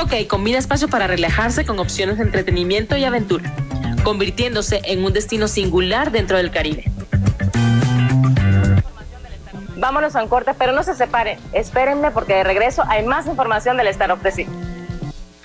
Cay combina espacio para relajarse con opciones de entretenimiento y aventura, convirtiéndose en un destino singular dentro del Caribe. Vámonos a un corte, pero no se separen. Espérenme porque de regreso hay más información del Star of the Sea.